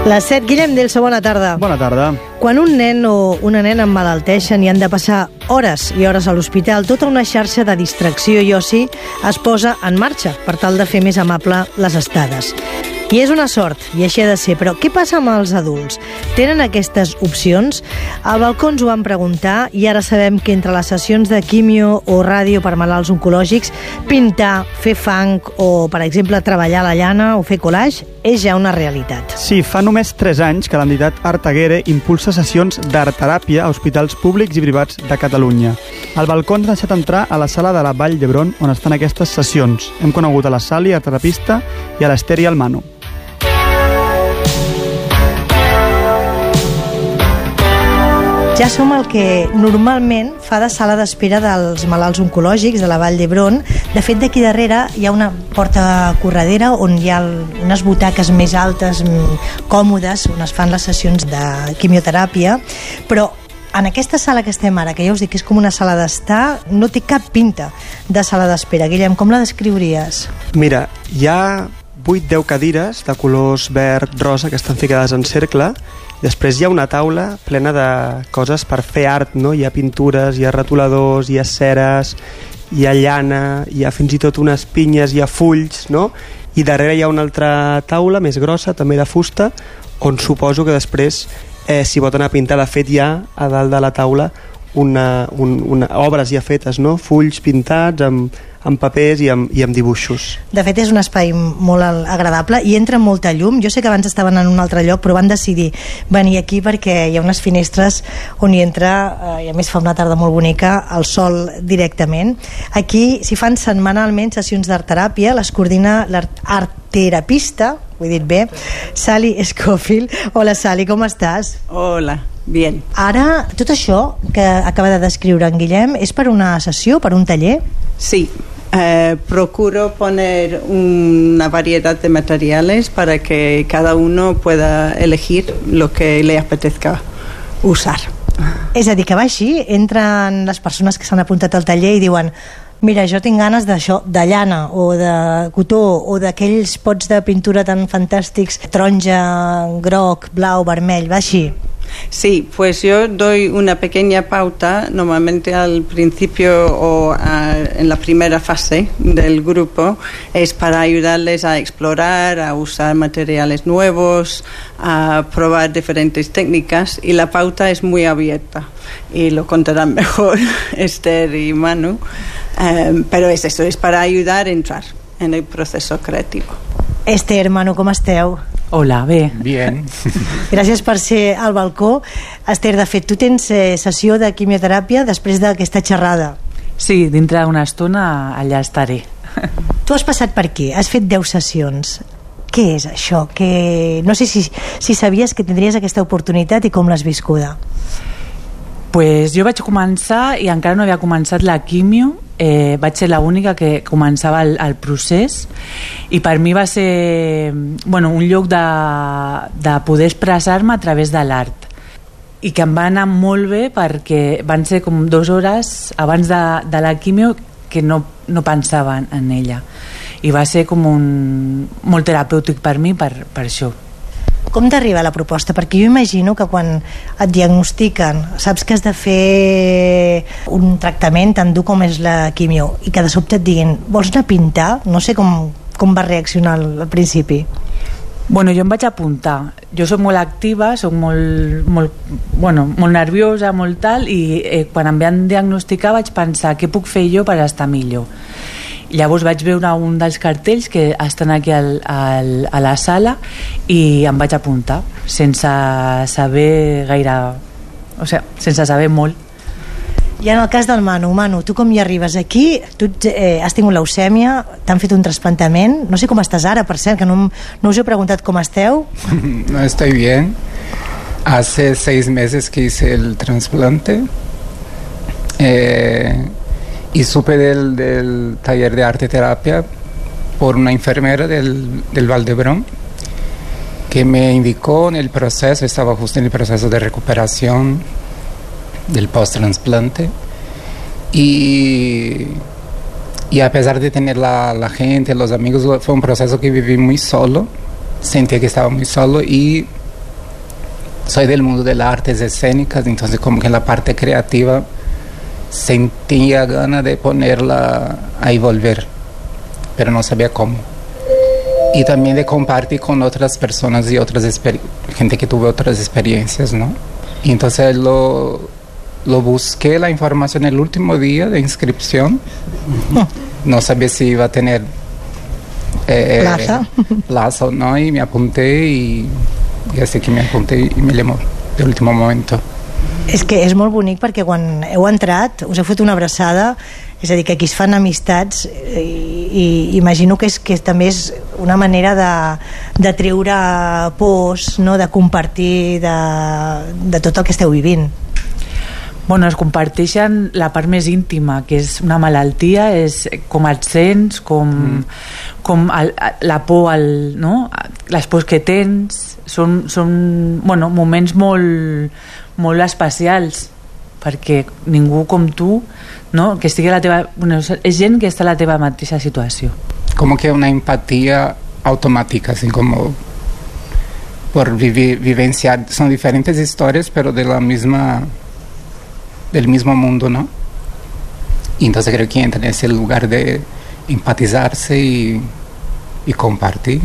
Les 7, Guillem Delso, bona tarda. Bona tarda. Quan un nen o una nena emmalalteixen i han de passar hores i hores a l'hospital, tota una xarxa de distracció i oci es posa en marxa per tal de fer més amable les estades. I és una sort, i així ha de ser, però què passa amb els adults? Tenen aquestes opcions? Al balcó ens ho van preguntar i ara sabem que entre les sessions de quimio o ràdio per malalts oncològics, pintar, fer fang o, per exemple, treballar la llana o fer collage és ja una realitat. Sí, fa només 3 anys que l'entitat Artaguere impulsa sessions d'art-teràpia a hospitals públics i privats de Catalunya. Al balcó ens ha deixat entrar a la sala de la Vall d'Hebron on estan aquestes sessions. Hem conegut a la Sally, artterapista, i a l'Ester i al Manu. Ja som el que normalment fa de sala d'espera dels malalts oncològics de la Vall d'Hebron. De fet, d'aquí darrere hi ha una porta corredera on hi ha unes butaques més altes, còmodes, on es fan les sessions de quimioteràpia, però en aquesta sala que estem ara, que ja us dic que és com una sala d'estar, no té cap pinta de sala d'espera. Guillem, com la descriuries? Mira, hi ha 8-10 cadires de colors verd, rosa, que estan ficades en cercle. Després hi ha una taula plena de coses per fer art, no? Hi ha pintures, hi ha retoladors, hi ha ceres, hi ha llana, hi ha fins i tot unes pinyes, hi ha fulls, no? I darrere hi ha una altra taula més grossa, també de fusta, on suposo que després s'hi pot anar a pintar. De fet, hi ha a dalt de la taula obres ja fetes, no? Fulls pintats amb papers i amb dibuixos. De fet, és un espai molt agradable i entra molta llum. Jo sé que abans estaven en un altre lloc, però van decidir venir aquí perquè hi ha unes finestres on hi entra, i a més fa una tarda molt bonica, el sol directament. Aquí s'hi fan setmanalment sessions d'art-teràpia, les coordina l'artterapista, ho he dit bé, Sally Scofield. Hola, Sally, com estàs? Hola, bien. Ara, tot això que acaba de descriure en Guillem és per una sessió, per un taller? Sí, procuro poner una variedad de materiales para que cada uno pueda elegir lo que le apetezca usar. És a dir, que va així, entren les persones que s'han apuntat al taller i diuen: mira, jo tinc ganes d'això, de llana o de cotó o d'aquells pots de pintura tan fantàstics, taronja, groc, blau, vermell, va així? Sí, pues yo doy una pequeña pauta normalmente al principio o en la primera fase del grupo, es para ayudarles a explorar, a usar materiales nuevos, a probar diferentes técnicas, y la pauta es muy abierta y lo contarán mejor Esther y Manu, pero es eso, es para ayudar a entrar en el proceso creativo. Esther, Manu, com esteu? Hola, bé. Bien. Gràcies per ser al balcó. Esther, de fet, tu tens sessió de quimioteràpia després d'aquesta xerrada. Sí, dintre d'una estona allà estaré. Tu has passat per aquí, has fet 10 sessions. Què és això? No sé si sabies que tindries aquesta oportunitat i com l'has viscuda. Pues jo vaig començar i encara no havia començat la quimio. Vaig ser l'única que començava el procés, i per mi va ser un lloc de poder expressar-me a través de l'art, i que em va anar molt bé perquè van ser com 2 hores abans de la quimio que no pensava en ella, i va ser com molt terapèutic per mi per això. Com t'arriba la proposta? Perquè jo imagino que quan et diagnostiquen, saps que has de fer un tractament tan dur com és la quimio, i que de sobte et diguin vols anar a pintar, no sé com va reaccionar al principi. Jo em vaig apuntar. Jo soc molt activa, soc molt nerviosa, molt tal, i quan em van diagnosticar vaig pensar què puc fer jo per estar millor. Llavors vaig veure un dels cartells que estan aquí a la sala i em vaig apuntar sense saber gaire, sense saber molt. I en el cas del Manu, tu com hi arribes aquí? Tu has tingut leucèmia, t'han fet un trasplantament, no sé com estàs ara, per cert, que no us he preguntat com esteu. No, estoy bien. Hace 6 meses que hice el trasplante. Y supe del taller de arte terapia por una enfermera del Vall d'Hebron, que me indicó en el proceso, estaba justo en el proceso de recuperación del post-trasplante, y a pesar de tener la gente, los amigos, fue un proceso que viví muy solo, sentía que estaba muy solo, y soy del mundo de las artes escénicas, entonces como que la parte creativa sentía ganas de ponerla ahí volver, pero no sabía cómo. Y también de compartir con otras personas y gente que tuvo otras experiencias, ¿no? Y entonces lo busqué la información el último día de inscripción. No sabía si iba a tener plaza o no, y me apunté y así que me apunté y me llamó de último momento. És que és molt bonic perquè quan heu entrat us heu fet una abraçada, és a dir, que aquí es fan amistats i imagino que també és una manera de treure pors, no? De compartir de tot el que esteu vivint. Bueno, es comparteixen la part més íntima, que és una malaltia, és com et sents, com la por, no? Les pors que tens, són bueno, moments molt especials, perquè ningú com tu, no? Que estigui a la teva... Bueno, és gent que està a la teva mateixa situació. Como que una empatía automática, así como por vivenciar, son diferentes historias, pero del mismo mundo, ¿no? Y entonces creo que entra en ese lugar de empatizarse y compartir.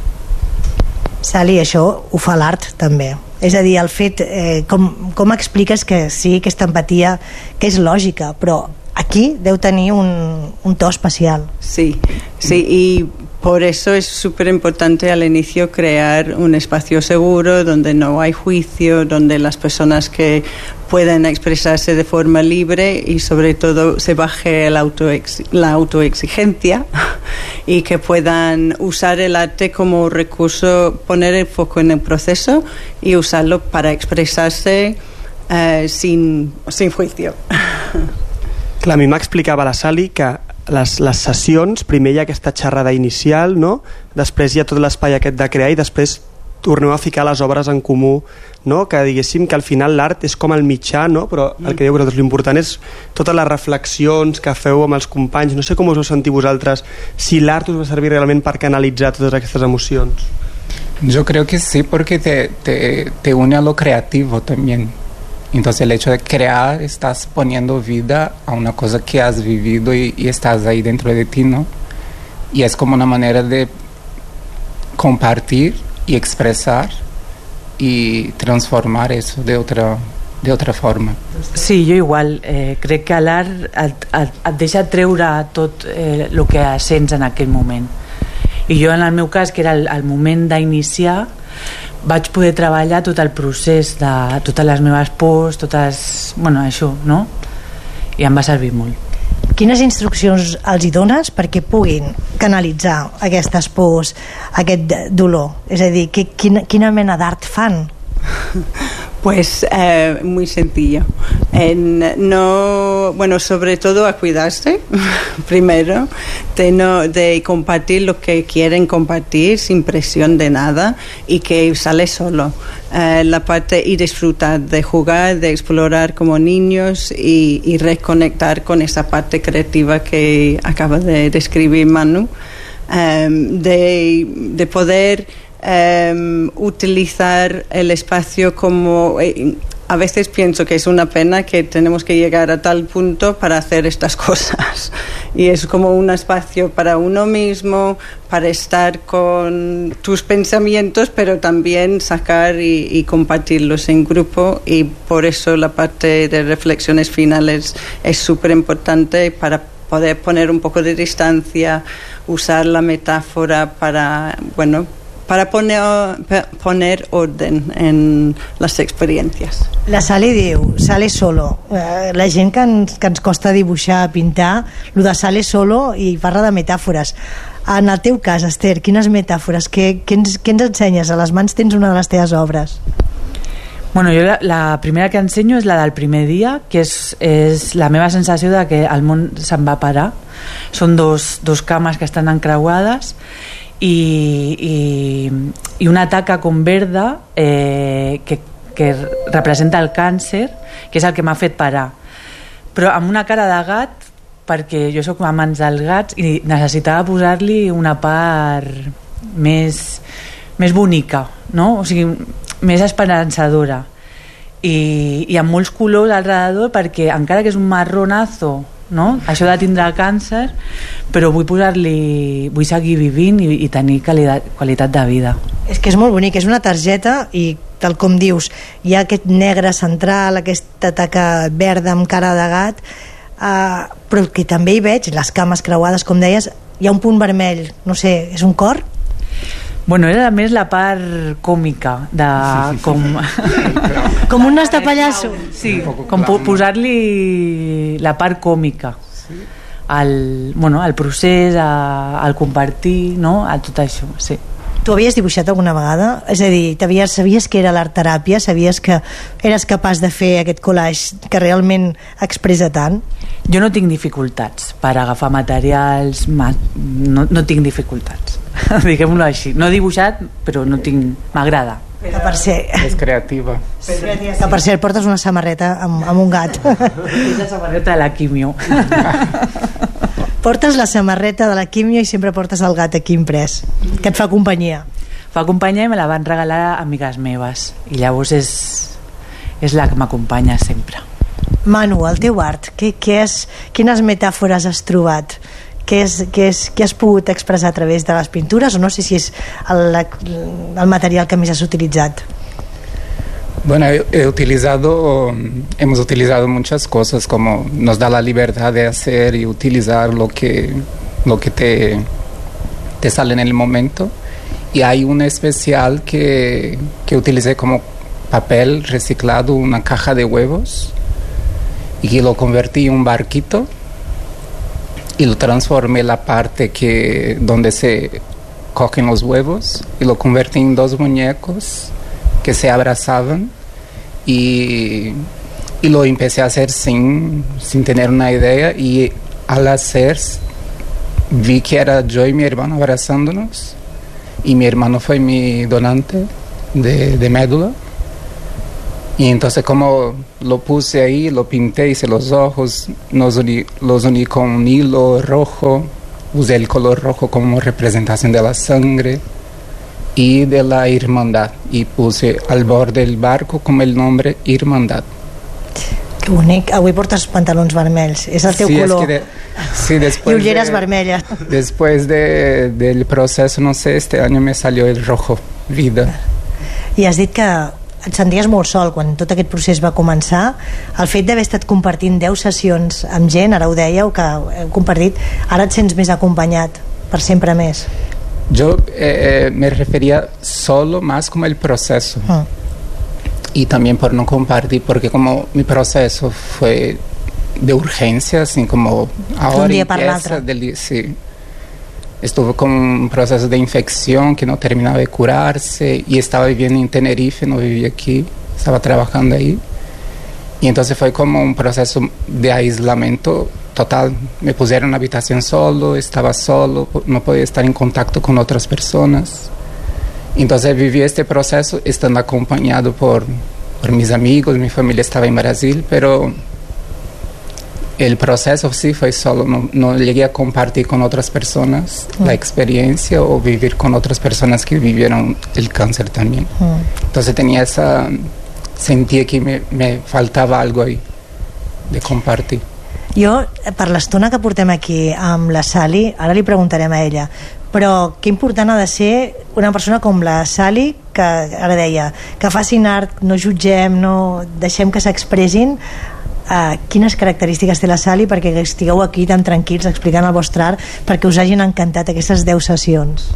Sally, això ho fa l'art també. És a dir, el fet, com expliques que sí, aquesta empatia, que és lògica, però aquí deu tenir un to especial. Sí, y por eso es súper importante al inicio crear un espacio seguro donde no hay juicio, donde las personas que puedan expresarse de forma libre y sobre todo se baje la autoexigencia y que puedan usar el arte como recurso, poner el foco en el proceso y usarlo para expresarse sin juicio. Clar, a mi m'explicava la Sally que les sessions, primer hi ha aquesta xerrada inicial, no? Després hi ha tot l'espai aquest de crear i després torneu a ficar les obres en comú, no? Que diguéssim que al final l'art és com el mitjà, no? Però el que diu vosaltres, l'important és totes les reflexions que feu amb els companys. No sé com us ho sentiu vosaltres, si l'art us va servir realment per canalitzar totes aquestes emocions. Yo creo que sí, porque te une a lo creativo también. Entonces el hecho de crear, estás poniendo vida a una cosa que has vivido y estás ahí dentro de ti, ¿no? Y es como una manera de compartir y expresar y transformar eso de otra forma. Sí, jo igual. Crec que l'art et deixa treure tot el que sents en aquell moment. I jo, en el meu cas, que era el moment d'iniciar, vaig poder treballar tot el procés de totes les meves pors, bueno, això, no? I em va servir molt. Quines instruccions els hi dones perquè puguin canalitzar aquestes pors, aquest dolor? És a dir, quina mena d'art fan? Pues muy sencillo. Bueno, sobre todo a cuidarse primero, de compartir lo que quieren compartir sin presión de nada y que sale solo. La parte y disfrutar de jugar, de explorar como niños y reconectar con esa parte creativa que acaba de describir Manu, de poder utilizar el espacio como... a veces pienso que es una pena que tenemos que llegar a tal punto para hacer estas cosas, y es como un espacio para uno mismo, para estar con tus pensamientos, pero también sacar y compartirlos en grupo, y por eso la parte de reflexiones finales es súper importante para poder poner un poco de distancia, usar la metáfora para, bueno, para poner orden en las experiencias. La Sally diu, sale solo. La gent que ens costa dibuixar, pintar, el de sale solo, i parla de metàfores. En el teu cas, Esther, quines metàfores? Què ens ensenyes? A les mans tens una de les teves obres. Bueno, jo la primera que ensenyo és la del primer dia, que és la meva sensació de que el món se'n va parar. Són dos cames que estan encreuades i una taca com verda que representa el càncer, que és el que m'ha fet parar, però amb una cara de gat, perquè jo soc amants dels gats i necessitava posar-li una part més bonica, no? O sigui, més esperançadora i amb molts colors al redador, perquè encara que és un marronazo, no? Això de tindre càncer, però vull seguir vivint i tenir qualitat de vida. És que és molt bonic, és una targeta i tal com dius, hi ha aquest negre central, aquesta taca verda amb cara de gat, però que també hi veig les cames creuades, com deies, hi ha un punt vermell, no sé, és un cor? Bueno, era més la part còmica de com un nas de pallasso. Sí, com posar-li la part còmica al procés, al compartir, no? A tot això, sí. Tu havies dibuixat alguna vegada? És a dir, sabies que era l'art teràpia? Sabies que eres capaç de fer aquest collage que realment expressa tant? Jo no tinc dificultats per agafar materials, no tinc dificultats, diguem-ho així. No he dibuixat, però no tinc... m'agrada. Que per cert... És creativa. Que per cert, portes una samarreta amb un gat. És la samarreta de la quimio. Portes la samarreta de la quimio i sempre portes el gat aquí imprès, que et fa companyia. Fa companyia i me la van regalar a amigues meves, i llavors és la que m'acompanya sempre. Manu, el teu art, quines metàfores has trobat? Què has pogut expressar a través de les pintures, o no sé si és el material que més has utilitzat? Bueno, hemos utilizado muchas cosas, como nos da la libertad de hacer y utilizar lo que te sale en el momento. Y hay un especial que utilicé como papel reciclado, una caja de huevos, y que lo convertí en un barquito y lo transformé la parte donde se cogen los huevos y lo convertí en 2 muñecos que se abrazaban y lo empecé a hacer sin tener una idea, y al hacer vi que era yo y mi hermano abrazándonos, y mi hermano fue mi donante de médula, y entonces como lo puse ahí, lo pinté, hice los ojos, los uní con un hilo rojo, usé el color rojo como representación de la sangre y de la hermandad, y puse al borde del barco como el nombre Hermandad. Que bonic, avui portes pantalons vermells, és el teu color. Sí, después y ulleres vermellas. Después del proceso, no sé, este año me salió el rojo, vida. I has dit que et senties molt sol quan tot aquest procés va començar. El fet d'haver estat compartint 10 sessions amb gent, ara ho dèieu, que heu compartit, ara et sents més acompanyat, per sempre més. Yo me refería solo más como el proceso. Y también por no compartir, porque como mi proceso fue de urgencia, así como ahora un día para l'altre. Sí. Estuve con un proceso de infección que no terminaba de curarse, y estaba viviendo en Tenerife, no vivía aquí, estaba trabajando ahí. Y entonces fue como un proceso de aislamiento total. Me pusieron en una habitación solo, estaba solo, no podía estar en contacto con otras personas. Entonces viví este proceso estando acompañado por mis amigos, mi familia estaba en Brasil, pero el proceso sí fue solo, no llegué a compartir con otras personas la experiencia o vivir con otras personas que vivieron el cáncer también. Entonces sentía que me faltaba algo ahí de compartir. Jo, per l'estona que portem aquí amb la Sally, ara li preguntarem a ella, però que important ha de ser una persona com la Sally, que ara deia, que facin art, no jutgem, no deixem que s'expressin. Quines característiques té la Sally perquè estigueu aquí tan tranquils explicant el vostre art, perquè us hagin encantat aquestes 10 sessions?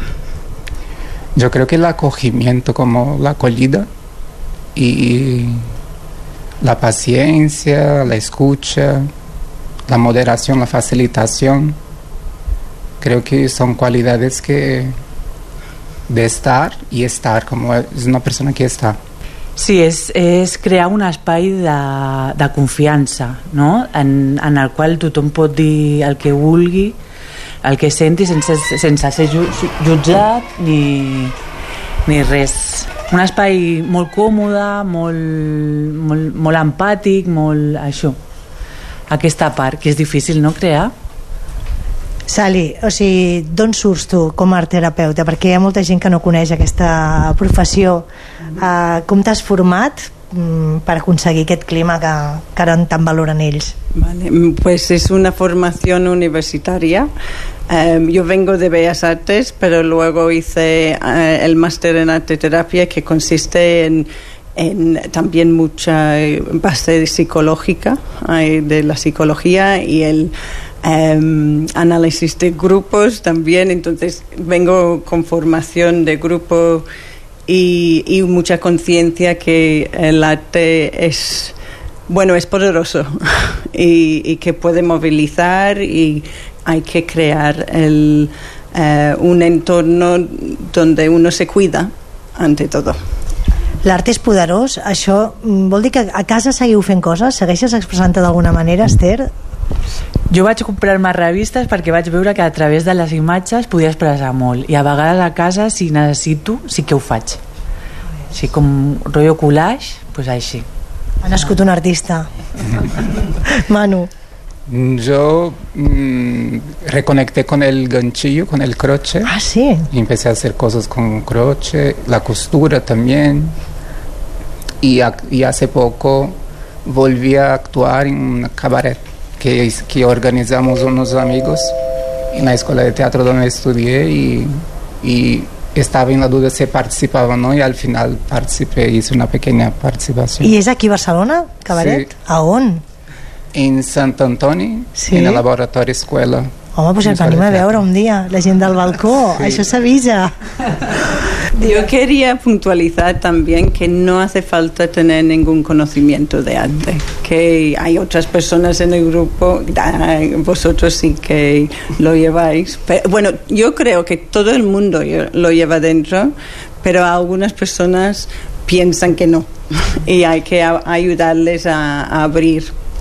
Yo creo que el acogimiento, como la acogida y la paciencia, la escucha, la moderación, la facilitación, creo que son cualidades que de estar y estar, como es una persona que está. Sí, és crear un espai de confiança, no? en el qual tothom pot dir el que vulgui, el que senti, sense ser jutjat ni res. Un espai molt còmode, molt empàtic, molt això. Aquesta part, que és difícil, no?, crear. Sally, o sigui, d'on surts tu com a art terapeuta? Perquè hi ha molta gent que no coneix aquesta professió Com t'has format per aconseguir aquest clima que ara tan valoren ells? Vale, pues es una formación universitaria. Yo vengo de Bellas Artes, pero luego hice el máster en arte terapia, que consiste en también mucha base psicológica de la psicología y el análisis de grupos también. Entonces vengo con formación de grupo y mucha conciencia que el arte es poderoso y que puede movilizar, y hay que crear un entorno donde uno se cuida ante todo. L'art és poderós, això vol dir que a casa seguiu fent coses? Segueixes expressant-te d'alguna manera, Esther? Jo vaig comprar-me revistes perquè vaig veure que a través de les imatges podia expressar molt, i a vegades a casa, si necessito, sí que ho faig. Així com rotllo collage, doncs així. Ha nascut un artista. Manu. Yo reconecté con el ganchillo, con el crochet. Ah, sí. Y empecé a hacer cosas con crochet, la costura también. Y hace poco volví a actuar en un cabaret que organizamos unos amigos en la escuela de teatro donde estudié, y estaba en la duda si participaba o no, y al final participé, hice una pequeña participación. ¿Y es aquí Barcelona, cabaret? Sí. ¿A on? En Sant Antoni, sí? En el laboratori escuela. Home, pues el venim a veure un dia, la gent del balcó, sí. Això s'avisa. Yo quería puntualizar también que no hace falta tener ningún conocimiento de arte, que hay otras personas en el grupo, vosotros sí que lo lleváis, pero, bueno, yo creo que todo el mundo lo lleva dentro, pero algunas personas piensan que no, y hay que ayudarles a abrir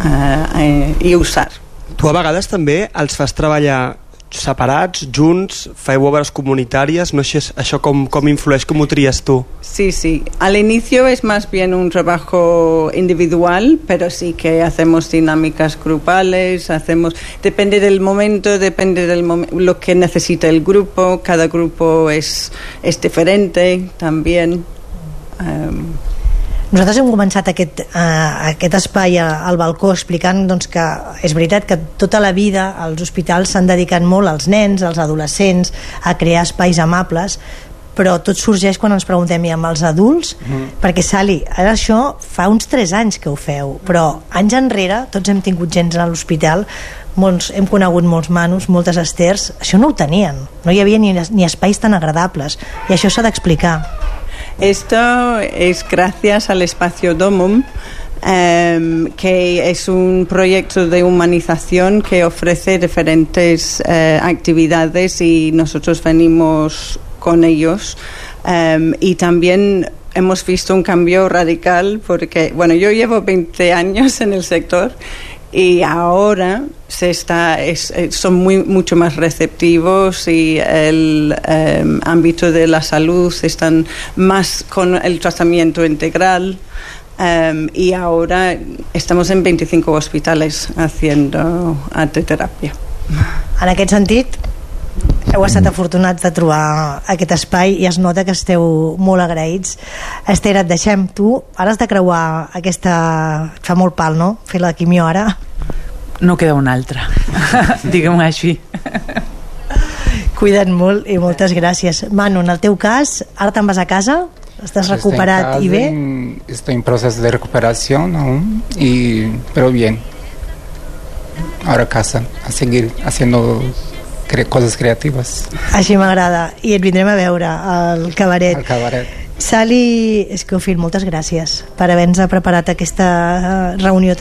i usar. Tu a vegades també els fas treballar separats, junts, feu obres comunitàries, no sé això com influeix, com ho tries tu? Sí, sí, al inicio es más bien un trabajo individual, pero sí que hacemos dinámicas grupales, depende del momento, lo que necesita el grupo, cada grupo es diferente también. Nosaltres hem començat aquest espai al balcó explicant doncs, que és veritat que tota la vida als hospitals s'han dedicat molt als nens, als adolescents, a crear espais amables, però tot sorgeix quan ens preguntem i amb els adults, perquè Sally, ara això fa uns 3 anys que ho feu, però anys enrere tots hem tingut gent a l'hospital, hem conegut molts Manus, moltes Esters, això no ho tenien, no hi havia ni espais tan agradables, i això s'ha d'explicar. Esto es gracias al Espacio Domum, que es un proyecto de humanización que ofrece diferentes actividades, y nosotros venimos con ellos, y también hemos visto un cambio radical porque, bueno, yo llevo 20 años en el sector y ahora son mucho más receptivos, y el ámbito de la salud están más con el tratamiento integral, y ahora estamos en 25 hospitales haciendo arteterapia. En aquest sentit, heu estat afortunats de trobar aquest espai i es nota que esteu molt agraïts. Esther, et deixem. Tu ara has de creuar aquesta... Et fa molt pal, no?, fer la quimio ara. No queda una altra, diguem-ho així. Cuida't molt i moltes gràcies. Manu, en el teu cas, ara te'n vas a casa? ¿Estás recuperat y bien? Estoy en proceso de recuperación aún, pero bien. Ahora a casa, a seguir haciendo coses creatives. Així m'agrada. I et vindrem a veure al cabaret. Al cabaret. Sally Escoffield, moltes gràcies per haver-nos preparat aquesta reunió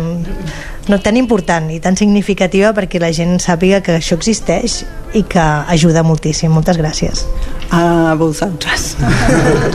tan important i tan significativa, perquè la gent sàpiga que això existeix i que ajuda moltíssim. Moltes gràcies. A vosaltres.